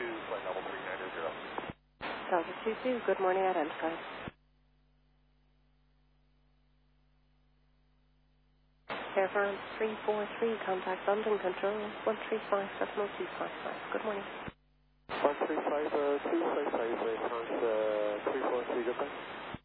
flight level 390. Delta 22, good morning, identified. Air France 343, contact London Control 135.0255. Good morning. 135, 255, Air France 343, goodbye.